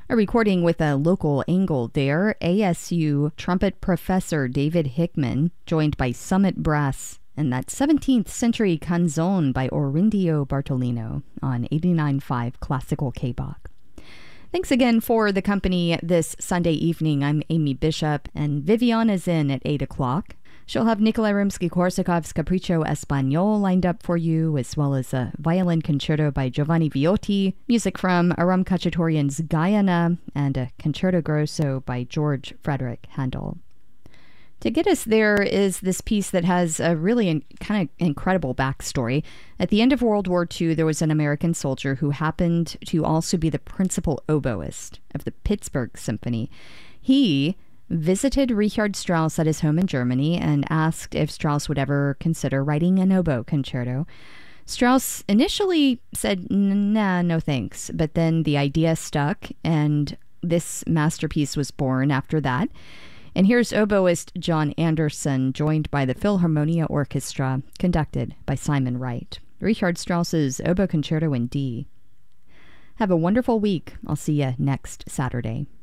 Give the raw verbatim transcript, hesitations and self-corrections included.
A recording with a local angle there, A S U trumpet professor David Hickman, joined by Summit Brass, and that seventeenth century canzone by Orindio Bartolino on eighty-nine point five Classical K-Bach. Thanks again for the company this Sunday evening. I'm Amy Bishop, and Viviana's in at eight o'clock. She'll have Nikolai Rimsky-Korsakov's Capriccio Espagnol lined up for you, as well as a violin concerto by Giovanni Viotti, music from Aram Khachaturian's Guyana, and a concerto grosso by George Frederick Handel. To get us there is this piece that has a really in, kind of incredible backstory. At the end of World War Two, there was an American soldier who happened to also be the principal oboist of the Pittsburgh Symphony. He visited Richard Strauss at his home in Germany and asked if Strauss would ever consider writing an oboe concerto. Strauss initially said, nah, no thanks, but then the idea stuck, and this masterpiece was born after that. And here's oboist John Anderson, joined by the Philharmonia Orchestra, conducted by Simon Wright. Richard Strauss's Oboe Concerto in D. Have a wonderful week. I'll see you next Saturday.